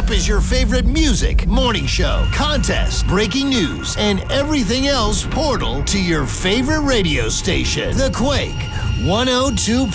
app is your favorite music, morning show, contest, breaking news, and everything else portal to your favorite radio station. The Quake 102.